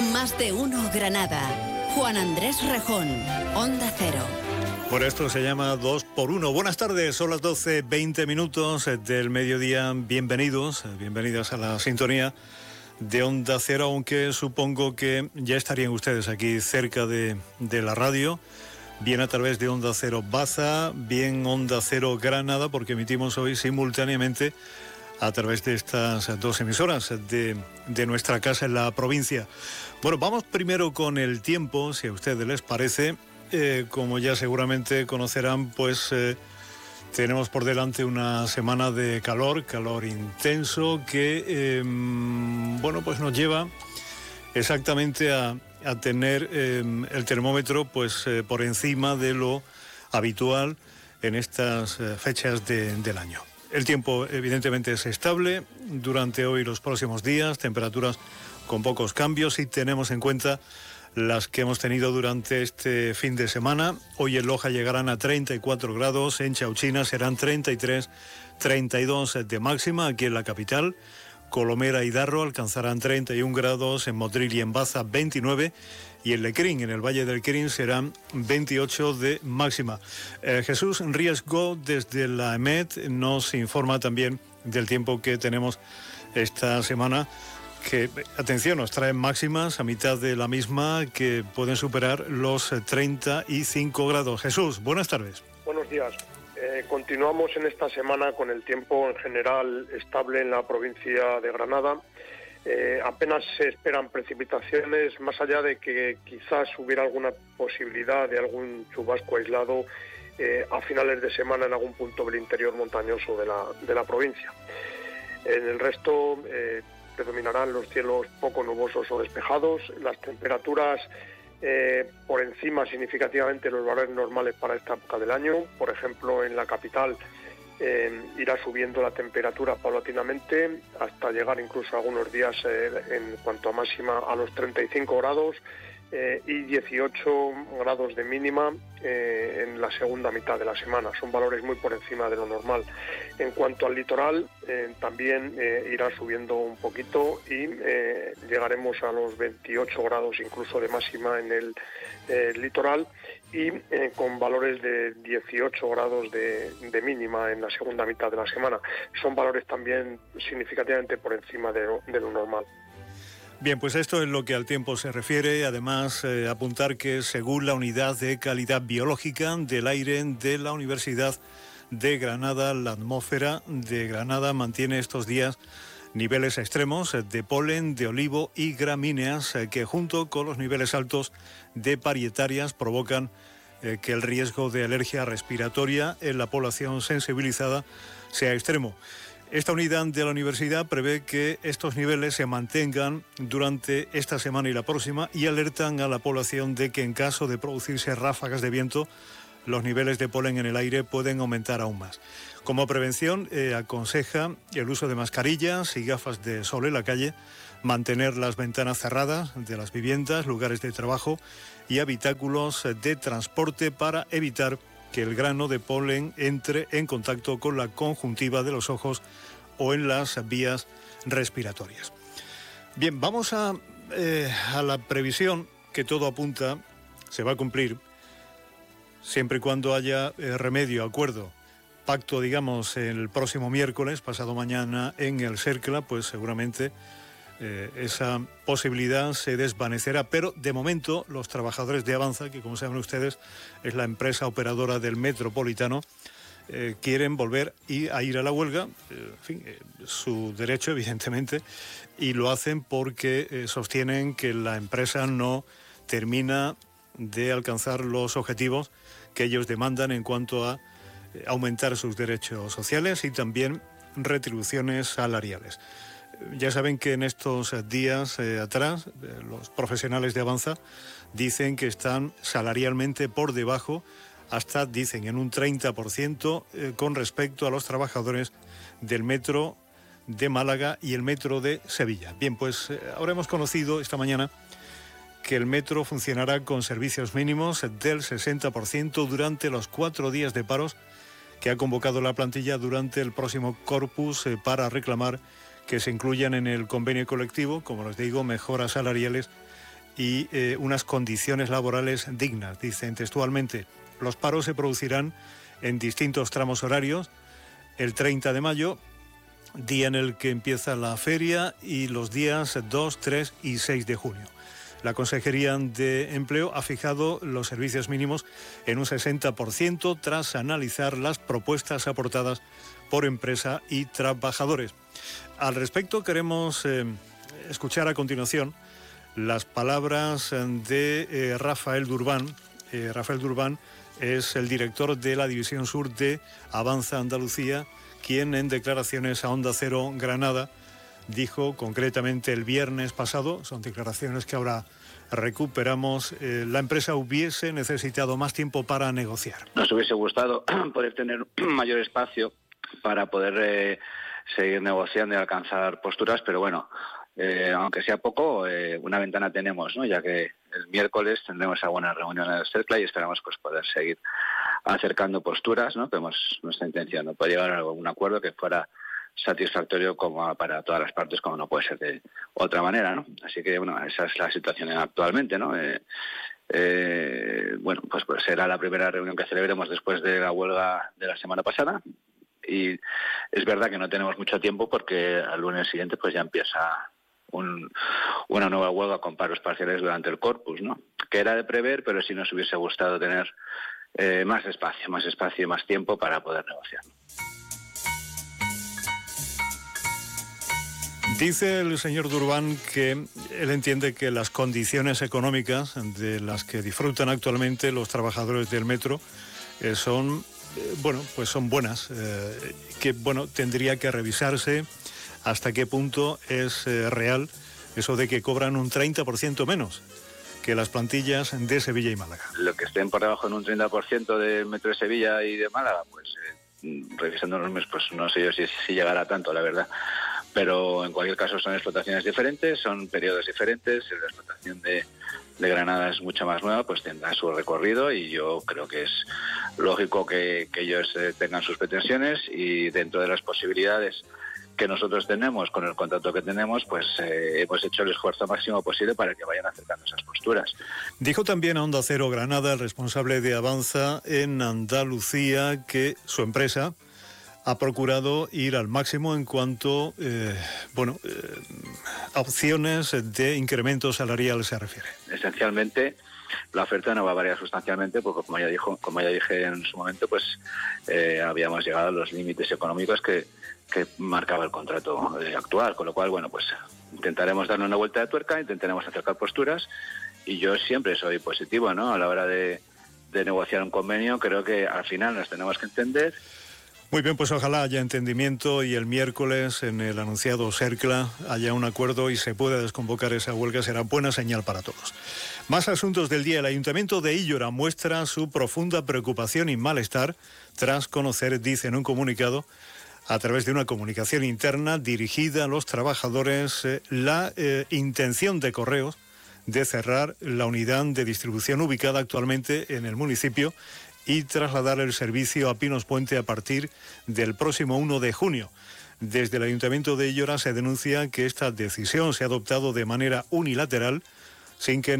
Más de uno Granada. Juan Andrés Rejón, Onda Cero. Por esto se llama 2x1. Buenas tardes, son las 12:20 del mediodía. Bienvenidas a la sintonía de Onda Cero, aunque supongo que ya estarían ustedes aquí cerca de la radio, bien a través de Onda Cero Baza, bien Onda Cero Granada, porque emitimos hoy simultáneamente a través de estas dos emisoras de nuestra casa en la provincia. Bueno, vamos primero con el tiempo, si a ustedes les parece. Como ya seguramente conocerán, pues tenemos por delante una semana de calor intenso, que pues nos lleva exactamente a tener el termómetro pues por encima de lo habitual en estas fechas del año. El tiempo evidentemente es estable durante hoy y los próximos días, temperaturas con pocos cambios, y tenemos en cuenta las que hemos tenido durante este fin de semana. Hoy en Loja llegarán a 34 grados, en Chauchina serán 33, 32 de máxima aquí en la capital. Colomera y Darro alcanzarán 31 grados, en Motril y en Baza 29, y en Lecrín, en el Valle del Lecrín, serán 28 de máxima. Jesús Riesgo desde la EMET nos informa también del tiempo que tenemos esta semana, que, atención, nos traen máximas a mitad de la misma que pueden superar los 35 grados. Jesús, buenas tardes. Buenos días. Continuamos en esta semana con el tiempo en general estable en la provincia de Granada. Apenas se esperan precipitaciones, más allá de que quizás hubiera alguna posibilidad de algún chubasco aislado a finales de semana en algún punto del interior montañoso de la provincia. En el resto predominarán los cielos poco nubosos o despejados, las temperaturas por encima significativamente de los valores normales para esta época del año. Por ejemplo, en la capital irá subiendo la temperatura paulatinamente hasta llegar incluso algunos días en cuanto a máxima a los 35 grados y 18 grados de mínima en la segunda mitad de la semana. Son valores muy por encima de lo normal. En cuanto al litoral, también irá subiendo un poquito y llegaremos a los 28 grados incluso de máxima en el litoral, y con valores de 18 grados de mínima en la segunda mitad de la semana. Son valores también significativamente por encima de lo normal. Bien, pues esto es lo que al tiempo se refiere. Además, apuntar que según la Unidad de Calidad Biológica del Aire de la Universidad de Granada, la atmósfera de Granada mantiene estos días niveles extremos de polen, de olivo y gramíneas que, junto con los niveles altos de parietarias, provocan que el riesgo de alergia respiratoria en la población sensibilizada sea extremo. Esta unidad de la universidad prevé que estos niveles se mantengan durante esta semana y la próxima, y alertan a la población de que en caso de producirse ráfagas de viento, los niveles de polen en el aire pueden aumentar aún más. Como prevención, aconseja el uso de mascarillas y gafas de sol en la calle, mantener las ventanas cerradas de las viviendas, lugares de trabajo y habitáculos de transporte para evitar que el grano de polen entre en contacto con la conjuntiva de los ojos o en las vías respiratorias. Bien, vamos a la previsión, que todo apunta se va a cumplir siempre y cuando haya remedio, acuerdo, pacto, digamos, el próximo miércoles, pasado mañana, en el Cercla, pues seguramente esa posibilidad se desvanecerá. Pero de momento los trabajadores de Avanza, que como saben ustedes es la empresa operadora del Metropolitano, quieren volver a ir a la huelga, en fin, su derecho evidentemente, y lo hacen porque sostienen que la empresa no termina de alcanzar los objetivos que ellos demandan en cuanto a aumentar sus derechos sociales y también retribuciones salariales. Ya saben que en estos días atrás los profesionales de Avanza dicen que están salarialmente por debajo, hasta, dicen, en un 30% con respecto a los trabajadores del metro de Málaga y el metro de Sevilla. Bien, pues ahora hemos conocido esta mañana que el metro funcionará con servicios mínimos del 60% durante los 4 días de paros que ha convocado la plantilla durante el próximo corpus para reclamar que se incluyan en el convenio colectivo, como les digo, mejoras salariales y unas condiciones laborales dignas. Dicen textualmente, los paros se producirán en distintos tramos horarios, el 30 de mayo, día en el que empieza la feria, y los días 2, 3 y 6 de junio. La Consejería de Empleo ha fijado los servicios mínimos en un 60% tras analizar las propuestas aportadas por empresa y trabajadores. Al respecto queremos escuchar a continuación las palabras de Rafael Durbán. Rafael Durbán es el director de la División Sur de Avanza Andalucía, quien en declaraciones a Onda Cero Granada dijo concretamente el viernes pasado, son declaraciones que ahora recuperamos, la empresa hubiese necesitado más tiempo para negociar. Nos hubiese gustado poder tener mayor espacio para poder seguir negociando y alcanzar posturas, pero bueno, aunque sea poco, una ventana tenemos, ¿no? Ya que el miércoles tendremos esa buena reunión en el CERCLA y esperamos pues poder seguir acercando posturas, ¿no? Tenemos nuestra intención, ¿no? Poder llegar a algún acuerdo que fuera satisfactorio como para todas las partes, como no puede ser de otra manera, ¿no? Así que, bueno, esa es la situación actualmente, ¿no? Bueno, pues será la primera reunión que celebremos después de la huelga de la semana pasada, y es verdad que no tenemos mucho tiempo porque al lunes siguiente pues ya empieza una nueva huelga con paros parciales durante el corpus, ¿no? Que era de prever, pero sí nos hubiese gustado tener más espacio y más tiempo para poder negociar. Dice el señor Durbán que él entiende que las condiciones económicas de las que disfrutan actualmente los trabajadores del metro son buenas, que tendría que revisarse hasta qué punto es real eso de que cobran un 30% menos que las plantillas de Sevilla y Málaga. Lo que estén por debajo en un 30% del metro de Sevilla y de Málaga, pues revisando los meses, pues no sé yo si llegará tanto, la verdad. Pero en cualquier caso son explotaciones diferentes, son periodos diferentes. La explotación de Granada es mucho más nueva, pues tendrá su recorrido, y yo creo que es lógico que ellos tengan sus pretensiones, y dentro de las posibilidades que nosotros tenemos con el contrato que tenemos, pues hemos hecho el esfuerzo máximo posible para que vayan acercando esas posturas. Dijo también a Onda Cero Granada el responsable de Avanza en Andalucía que su empresa ha procurado ir al máximo en cuanto a opciones de incremento salarial se refiere. Esencialmente, la oferta no va a variar sustancialmente porque, como ya dije en su momento, pues habíamos llegado a los límites económicos que marcaba el contrato actual, con lo cual, bueno, pues intentaremos darle una vuelta de tuerca, intentaremos acercar posturas, y yo siempre soy positivo, ¿no? A la hora de negociar un convenio, creo que al final nos tenemos que entender. Muy bien, pues ojalá haya entendimiento y el miércoles en el anunciado CERCLA haya un acuerdo y se pueda desconvocar esa huelga. Será buena señal para todos. Más asuntos del día. El Ayuntamiento de Íllora muestra su profunda preocupación y malestar tras conocer, dice en un comunicado, a través de una comunicación interna dirigida a los trabajadores, la intención de Correos de cerrar la unidad de distribución ubicada actualmente en el municipio y trasladar el servicio a Pinos Puente a partir del próximo 1 de junio. Desde el Ayuntamiento de Íllora se denuncia que esta decisión se ha adoptado de manera unilateral sin que